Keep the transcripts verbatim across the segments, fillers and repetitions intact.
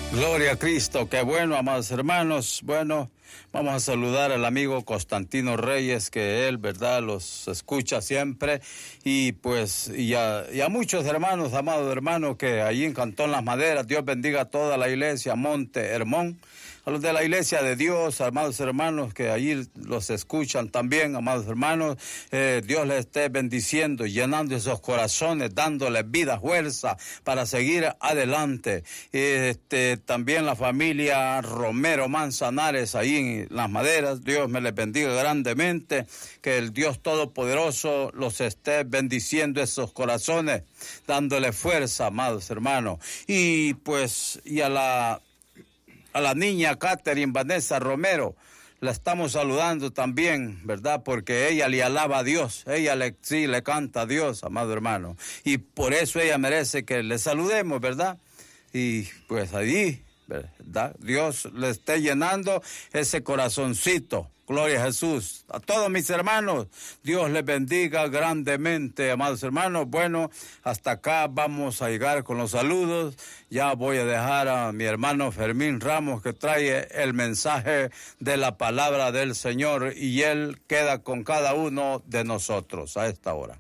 Gloria a Cristo, qué bueno, amados hermanos. Bueno, vamos a saludar al amigo Constantino Reyes, que él, verdad, los escucha siempre. Y pues, y a, y a muchos hermanos, amados hermanos, que allí en Cantón Las Maderas, Dios bendiga a toda la iglesia, Monte Hermón. A los de la iglesia de Dios, amados hermanos, que allí los escuchan también, amados hermanos, eh, Dios les esté bendiciendo, llenando esos corazones, dándoles vida, fuerza para seguir adelante. Este, también la familia Romero Manzanares, ahí en Las Maderas, Dios me les bendiga grandemente, que el Dios Todopoderoso los esté bendiciendo esos corazones, dándoles fuerza, amados hermanos. Y pues, y a la... A la niña Catherine Vanessa Romero, la estamos saludando también, ¿verdad? Porque ella le alaba a Dios, ella le, sí le canta a Dios, amado hermano. Y por eso ella merece que le saludemos, ¿verdad? Y pues allí, ¿verdad? Dios le esté llenando ese corazoncito. Gloria a Jesús. A todos mis hermanos, Dios les bendiga grandemente, amados hermanos. Bueno, hasta acá vamos a llegar con los saludos. Ya voy a dejar a mi hermano Fermín Ramos, que trae el mensaje de la palabra del Señor, y él queda con cada uno de nosotros a esta hora.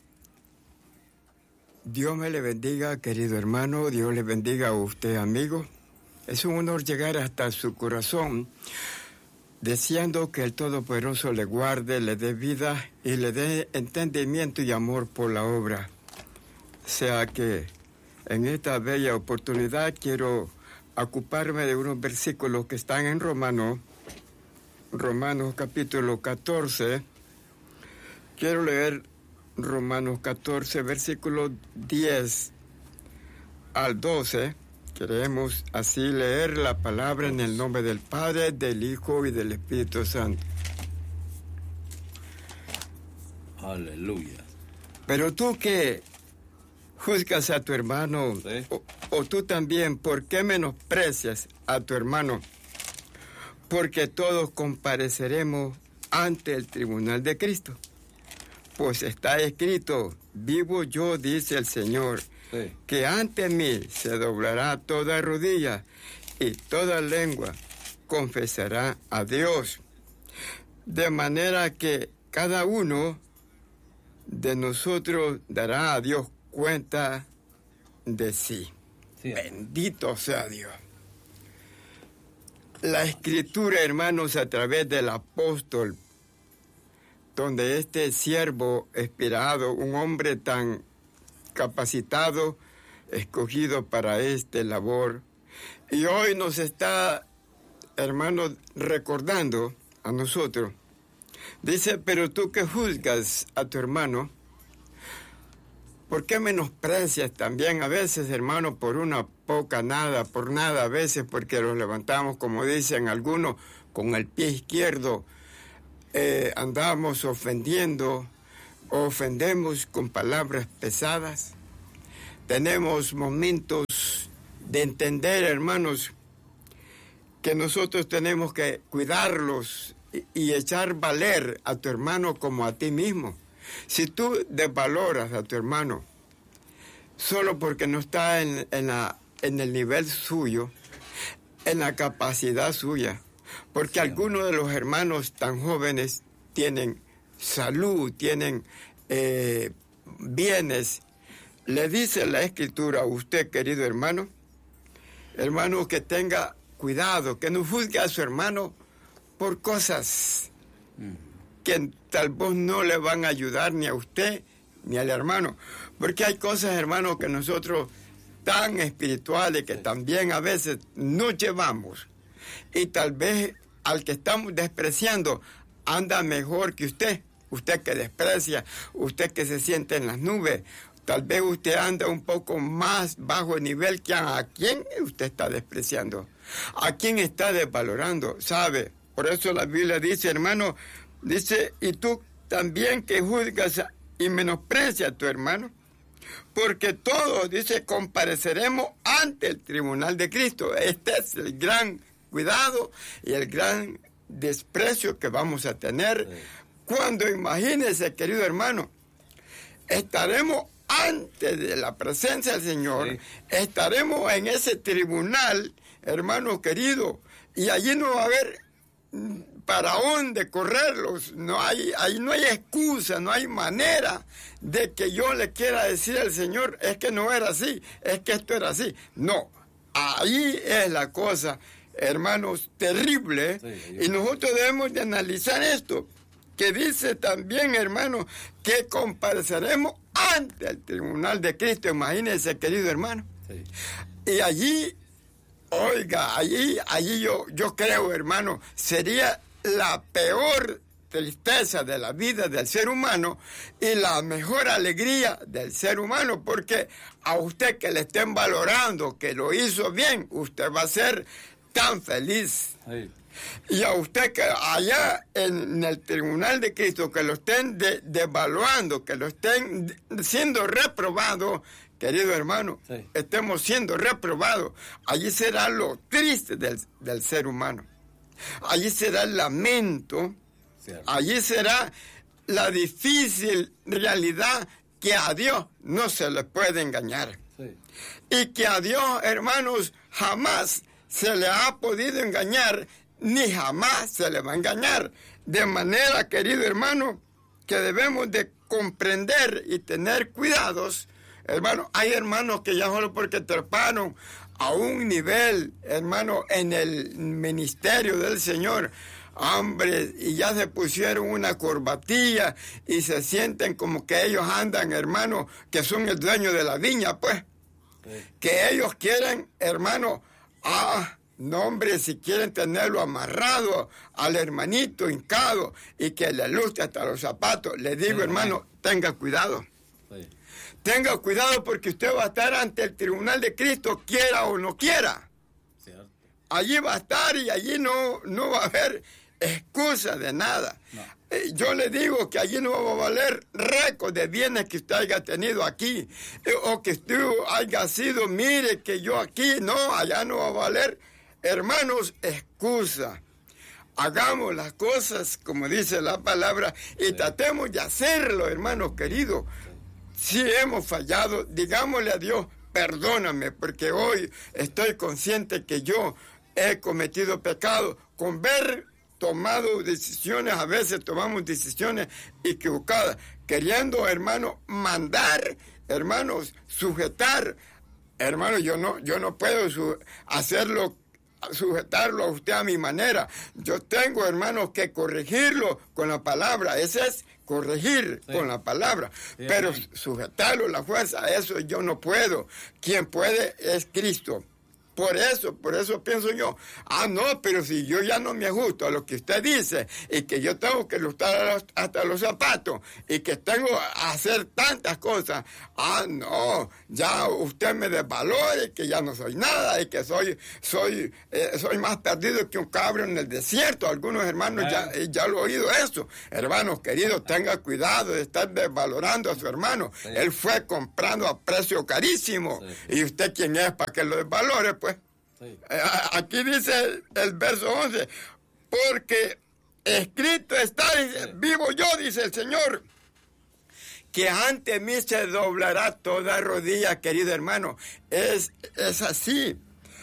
Dios me le bendiga, querido hermano. Dios le bendiga a usted, amigo. Es un honor llegar hasta su corazón, deseando que el Todopoderoso le guarde, le dé vida y le dé entendimiento y amor por la obra. O sea que en esta bella oportunidad quiero ocuparme de unos versículos que están en Romanos, Romanos capítulo catorce. Quiero leer Romanos catorce, versículos diez al doce. Queremos así leer la palabra en el nombre del Padre, del Hijo y del Espíritu Santo. Aleluya. Pero tú que juzgas a tu hermano, ¿sí? o, o tú también, ¿por qué menosprecias a tu hermano? Porque todos compareceremos ante el tribunal de Cristo. Pues está escrito, vivo yo, dice el Señor, sí, que ante mí se doblará toda rodilla y toda lengua confesará a Dios. De manera que cada uno de nosotros dará a Dios cuenta de sí. Sí. Bendito sea Dios. La Escritura, hermanos, a través del apóstol, donde este siervo inspirado, un hombre tan capacitado, escogido para esta labor, y hoy nos está, hermanos, recordando a nosotros. Dice, pero tú que juzgas a tu hermano, ¿por qué menosprecias también a veces, hermano, por una poca nada, por nada a veces, porque los levantamos, como dicen algunos, con el pie izquierdo? Eh, andamos ofendiendo, ofendemos con palabras pesadas. Tenemos momentos de entender, hermanos, que nosotros tenemos que cuidarlos y, y echar valer a tu hermano como a ti mismo. Si tú desvaloras a tu hermano solo porque no está en, en, la, en el nivel suyo, en la capacidad suya, porque sí, algunos de los hermanos tan jóvenes tienen salud, tienen eh, bienes. Le dice la Escritura a usted, querido hermano, hermano, que tenga cuidado, que no juzgue a su hermano por cosas que tal vez no le van a ayudar ni a usted ni al hermano. Porque hay cosas, hermano, que nosotros tan espirituales que también a veces no llevamos. Y tal vez al que estamos despreciando anda mejor que usted, usted que desprecia, usted que se siente en las nubes, tal vez usted anda un poco más bajo nivel que a, a quien usted está despreciando, a quien está desvalorando, ¿sabe? Por eso la Biblia dice, hermano, dice, y tú también que juzgas y menosprecias a tu hermano, porque todos, dice, compareceremos ante el tribunal de Cristo. Este es el gran cuidado y el gran desprecio que vamos a tener. Sí. Cuando, imagínese, querido hermano, estaremos ante de la presencia del Señor, sí, estaremos en ese tribunal, hermano querido, y allí no va a haber para dónde correrlos, no hay, ahí no hay excusa, no hay manera de que yo le quiera decir al Señor, es que no era así, es que esto era así. No, ahí es la cosa, hermanos, terrible, sí, y nosotros debemos de analizar esto, que dice también, hermano, que compareceremos ante el tribunal de Cristo. Imagínense, querido hermano. Sí. Y allí, oiga, allí, allí yo, yo creo, hermano, sería la peor tristeza de la vida del ser humano y la mejor alegría del ser humano, porque a usted que le estén valorando, que lo hizo bien, usted va a ser tan feliz. Sí. Y a usted que allá en el tribunal de Cristo, que lo estén de, devaluando, que lo estén siendo reprobado, querido hermano, sí. estemos siendo reprobados, allí será lo triste del, del ser humano. Allí será el lamento, cierto. Allí será la difícil realidad que a Dios no se le puede engañar. Sí. Y que a Dios, hermanos, jamás se le ha podido engañar, ni jamás se le va a engañar. De manera, querido hermano, que debemos de comprender y tener cuidados. Hermano, hay hermanos que ya solo porque treparon a un nivel, hermano, en el ministerio del Señor, hombre, y ya se pusieron una corbatilla y se sienten como que ellos andan, hermano, que son el dueño de la viña, pues. Sí. Que ellos quieren, hermano, ah, no, hombre, si quieren tenerlo amarrado al hermanito hincado y que le lustre hasta los zapatos, le digo, sí, hermano, tenga cuidado. Sí. Tenga cuidado porque usted va a estar ante el tribunal de Cristo, quiera o no quiera. Cierto. Allí va a estar y allí no, no va a haber excusa de nada. No. Eh, yo le digo que allí no va a valer récord de bienes que usted haya tenido aquí, eh, o que usted haya sido, mire que yo aquí, no, allá no va a valer, hermanos, excusa. Hagamos las cosas como dice la palabra y sí. tratemos de hacerlo, hermanos queridos. Si hemos fallado, digámosle a Dios, perdóname, porque hoy estoy consciente que yo he cometido pecado. Con ver tomado decisiones, a veces tomamos decisiones equivocadas, queriendo, hermano, mandar, hermanos, sujetar. Hermano, yo no, yo no puedo su- hacerlo, sujetarlo a usted a mi manera. Yo tengo, hermanos, que corregirlo con la palabra. Ese es corregir sí. con la palabra, sí, pero amén. Sujetarlo, la fuerza, eso yo no puedo. Quien puede es Cristo. Por eso, por eso pienso yo, ah, no, pero si yo ya no me ajusto a lo que usted dice, y que yo tengo que lustrar hasta los zapatos, y que tengo que hacer tantas cosas, ah, no, ya usted me desvalore, que ya no soy nada, y que soy soy eh, soy más perdido que un cabro en el desierto. Algunos hermanos ya, ya lo he oído eso. Hermanos queridos, tenga cuidado de estar desvalorando a su hermano. Sí. Él fue comprando a precio carísimo, sí. y usted quién es para que lo desvalore, pues. Sí. Aquí dice el, el verso once, porque escrito está, dice, sí. vivo yo, dice el Señor, que ante mí se doblará toda rodilla, querido hermano. Es, es así.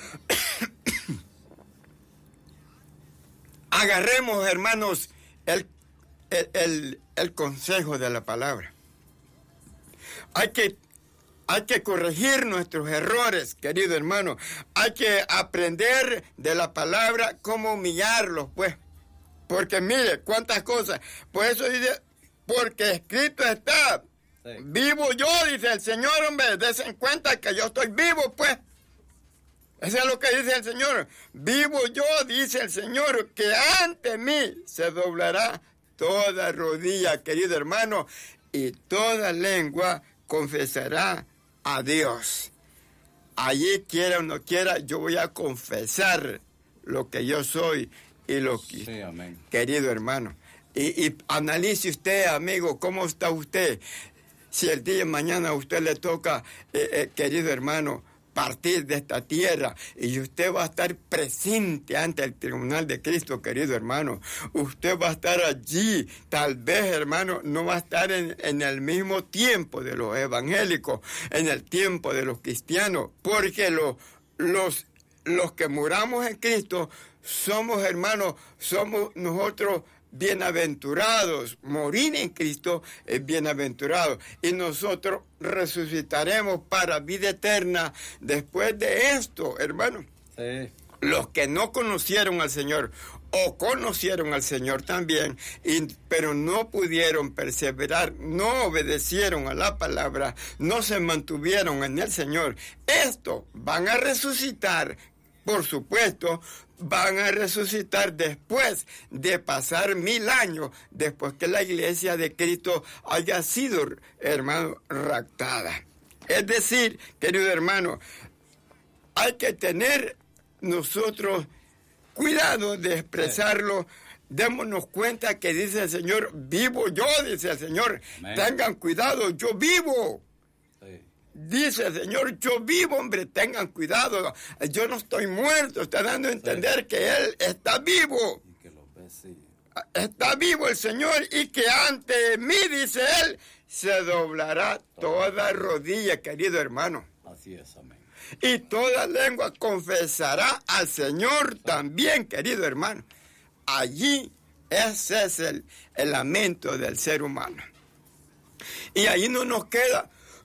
Agarremos, hermanos, el, el, el, el consejo de la palabra. Hay que Hay que corregir nuestros errores, querido hermano. Hay que aprender de la palabra cómo humillarlos, pues. Porque mire, cuántas cosas. Por eso dice, porque escrito está. Sí. Vivo yo, dice el Señor, hombre. Desen en cuenta que yo estoy vivo, pues. Eso es lo que dice el Señor. Vivo yo, dice el Señor, que ante mí se doblará toda rodilla, querido hermano, y toda lengua confesará a Dios. Allí quiera o no quiera, yo voy a confesar lo que yo soy y lo que... Sí, amén. Querido hermano. Y, y analice usted, amigo, cómo está usted. Si el día de mañana a usted le toca, eh, eh, querido hermano, partir de esta tierra y usted va a estar presente ante el tribunal de Cristo, querido hermano. Usted va a estar allí, tal vez, hermano, no va a estar en, en el mismo tiempo de los evangélicos, en el tiempo de los cristianos, porque lo, los los que muramos en Cristo, somos, hermanos, somos nosotros bienaventurados. Morir en Cristo es bienaventurado. Y nosotros resucitaremos para vida eterna después de esto, hermano. Sí. Los que no conocieron al Señor o conocieron al Señor también, y, pero no pudieron perseverar, no obedecieron a la palabra, no se mantuvieron en el Señor. Estos van a resucitar, por supuesto, van a resucitar después de pasar mil años, después que la iglesia de Cristo haya sido, hermano, raptada. Es decir, querido hermano, hay que tener nosotros cuidado de expresarlo. Démonos cuenta que dice el Señor, vivo yo, dice el Señor. Amén. Tengan cuidado, yo vivo. Sí. Dice el Señor, yo vivo, hombre, tengan cuidado. Yo no estoy muerto, está dando a entender sí. que Él está vivo. Y que lo ve, sí. Está vivo el Señor y que ante mí, dice Él, se doblará toda rodilla, querido hermano. Así es, amén. Y toda lengua confesará al Señor también, querido hermano. Allí ese es el, el lamento del ser humano. Y ahí no nos queda,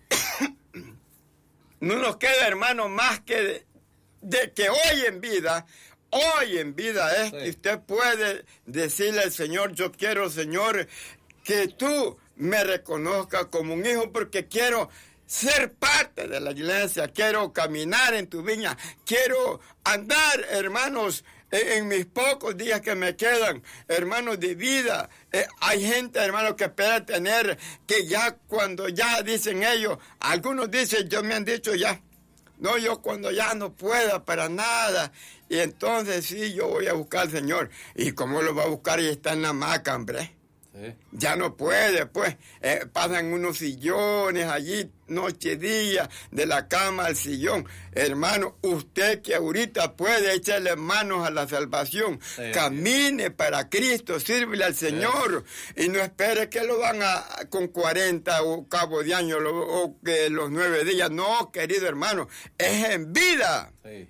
no nos queda, hermano, más que de, de que hoy en vida, hoy en vida es sí. que usted puede decirle al Señor, yo quiero, Señor, que tú me reconozcas como un hijo porque quiero ser parte de la iglesia, quiero caminar en tu viña, quiero andar, hermanos, en, en mis pocos días que me quedan, hermanos, de vida. Eh, hay gente, hermanos, que espera tener, que ya cuando ya dicen ellos, algunos dicen, yo me han dicho ya, no, yo cuando ya no pueda para nada, y entonces sí, yo voy a buscar al Señor. ¿Y cómo lo va a buscar? Y está en la hamaca, hombre. Sí. Ya no puede, pues, eh, pasan unos sillones allí, noche, día, de la cama al sillón. Hermano, usted que ahorita puede echarle manos a la salvación, sí, camine sí. para Cristo, sírvele al Señor, sí. y no espere que lo van a, con cuarenta o cabo de año lo, o que los nueve días. No, querido hermano, es en vida. Sí.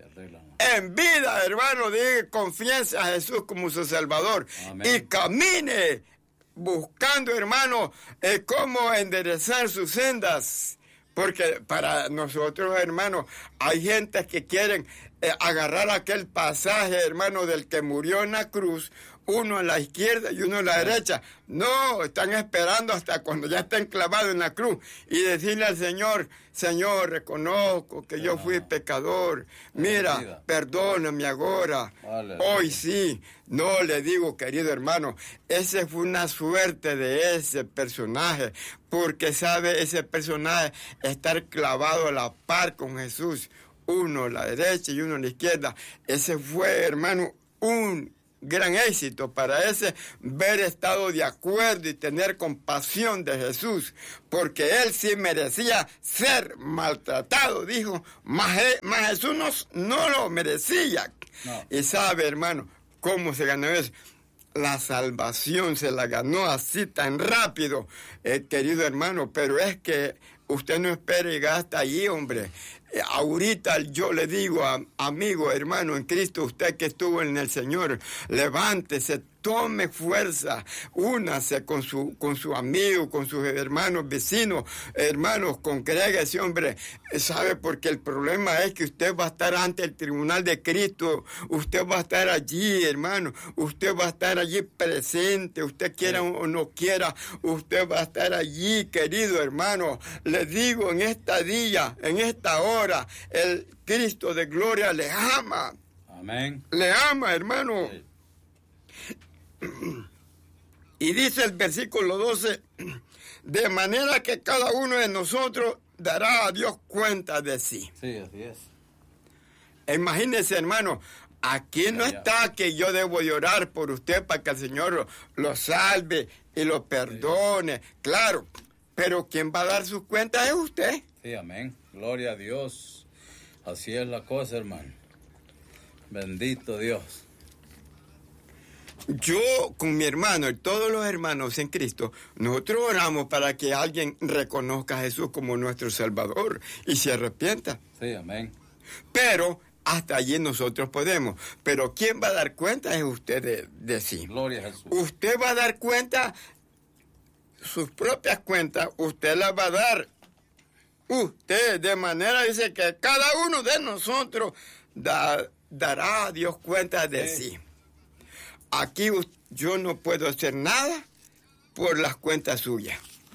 En vida, hermano, diga confianza a Jesús como su Salvador. Amén. Y camine buscando, hermano, eh, cómo enderezar sus sendas. Porque para nosotros, hermano, hay gente que quieren eh, agarrar aquel pasaje, hermano, del que murió en la cruz, uno a la izquierda y uno a la derecha. No, están esperando hasta cuando ya estén clavados en la cruz y decirle al Señor, Señor, reconozco que yo fui pecador. Mira, perdóname ahora. Hoy sí. No, le digo, querido hermano, esa fue una suerte de ese personaje, porque sabe ese personaje estar clavado a la par con Jesús, uno a la derecha y uno a la izquierda. Ese fue, hermano, un gran éxito para ese ver estado de acuerdo y tener compasión de Jesús, porque él sí merecía ser maltratado, dijo, mas, mas Jesús no, no lo merecía. No. Y sabe, hermano, cómo se ganó eso. La salvación se la ganó así tan rápido, eh, querido hermano, pero es que usted no espere llegar hasta allí, hombre. Eh, ahorita yo le digo, a, amigo, hermano, en Cristo, usted que estuvo en el Señor, levántese, tome fuerza, únase con su, con su amigo, con sus hermanos, vecinos, hermanos, congrégese, hombre. ¿Sabe? Porque el problema es que usted va a estar ante el tribunal de Cristo, usted va a estar allí, hermano, usted va a estar allí presente, usted quiera o no quiera, usted va a estar allí, querido hermano. Le digo, en esta día, en esta hora, el Cristo de gloria le ama. Amén. Le ama, hermano. Sí. Y dice el versículo doce, de manera que cada uno de nosotros dará a Dios cuenta de sí. Sí, así es. Imagínese, hermano, aquí no está que yo debo llorar por usted para que el Señor lo, lo salve y lo perdone. Sí. Claro, pero quien va a dar sus cuentas es usted. Sí, amén. Gloria a Dios. Así es la cosa, hermano. Bendito Dios. Yo con mi hermano y todos los hermanos en Cristo, nosotros oramos para que alguien reconozca a Jesús como nuestro Salvador y se arrepienta. Sí, amén. Pero hasta allí nosotros podemos. Pero quien va a dar cuenta es usted de, de sí. Gloria a Jesús. Usted va a dar cuenta, sus propias cuentas, usted las va a dar. Usted, de manera, dice que cada uno de nosotros da, dará a Dios cuenta de sí. sí. Aquí yo no puedo hacer nada por las cuentas suyas.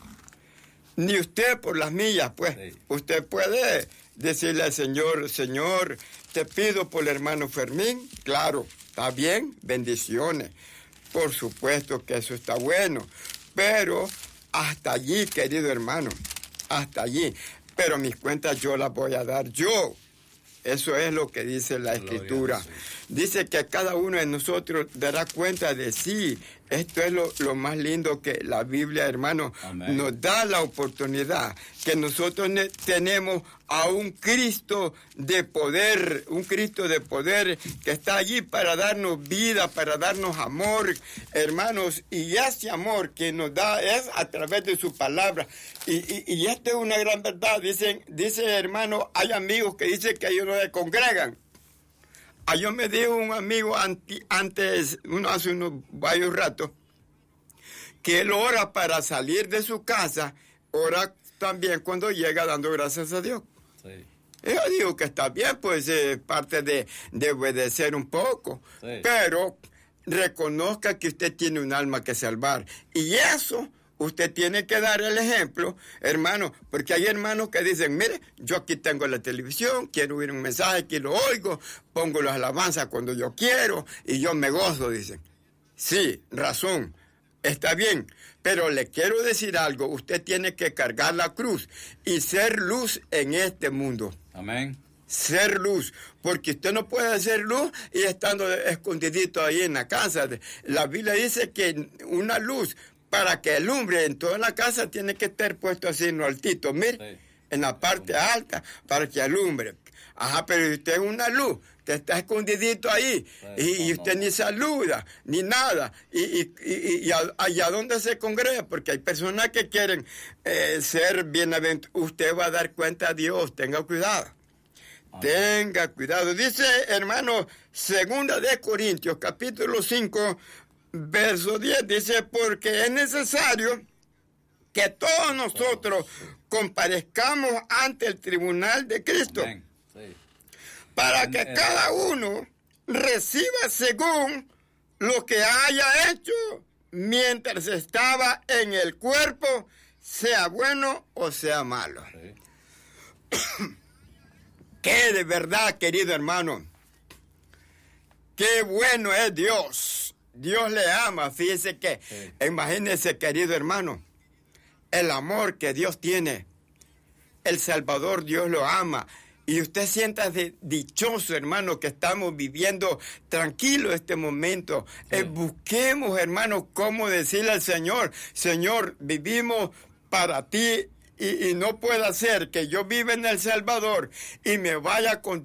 Ni usted por las mías, pues. Sí. Usted puede decirle al Señor, Señor, te pido por el hermano Fermín. Claro, está bien, bendiciones. Por supuesto que eso está bueno. Pero hasta allí, querido hermano, hasta allí. Pero mis cuentas yo las voy a dar yo. Eso es lo que dice la Escritura. Dice que cada uno de nosotros dará cuenta de sí. Esto es lo, lo más lindo que la Biblia, hermano, Amén. Nos da la oportunidad. Que nosotros ne- tenemos a un Cristo de poder, un Cristo de poder que está allí para darnos vida, para darnos amor, hermanos. Y ese amor que nos da es a través de su palabra. Y, y, y esta es una gran verdad. Dicen, dice hermano, hay amigos que dicen que ellos no se congregan. Ayer me dijo un amigo anti, antes, uno, hace unos varios ratos, que él ora para salir de su casa, ora también cuando llega dando gracias a Dios. Sí. Yo digo que está bien, pues es parte de, de obedecer un poco, sí. Pero reconozca que usted tiene un alma que salvar. Y eso usted tiene que dar el ejemplo, hermano, porque hay hermanos que dicen, mire, yo aquí tengo la televisión, quiero oír un mensaje, aquí lo oigo, pongo las alabanzas cuando yo quiero y yo me gozo, dicen. Sí, razón, está bien, pero le quiero decir algo, usted tiene que cargar la cruz y ser luz en este mundo. Amén. Ser luz, porque usted no puede ser luz y estando escondidito ahí en la casa. La Biblia dice que una luz, para que alumbre en toda la casa, tiene que estar puesto así en lo altito, mire, sí. En la parte alta, para que alumbre. Ajá, pero usted es una luz que está escondidito ahí, sí, y, y usted no, ni saluda, ni nada, y, y, y, y allá donde se congrega, porque hay personas que quieren eh, ser bienaventurados. Usted va a dar cuenta a Dios, tenga cuidado. Amén. Tenga cuidado. Dice, hermano, segunda de Corintios, capítulo cinco, verso diez, dice, porque es necesario que todos nosotros comparezcamos ante el tribunal de Cristo. Sí. Para que cada uno reciba según lo que haya hecho mientras estaba en el cuerpo, sea bueno o sea malo. Sí. Que de verdad, querido hermano, qué bueno es Dios. Dios le ama, fíjese que, sí. Imagínese, querido hermano, el amor que Dios tiene, el Salvador Dios lo ama, y usted sienta de dichoso, hermano, que estamos viviendo tranquilo este momento. Sí. Eh, busquemos, hermano, cómo decirle al Señor, Señor, vivimos para ti, y, y no puede ser que yo viva en El Salvador y me vaya con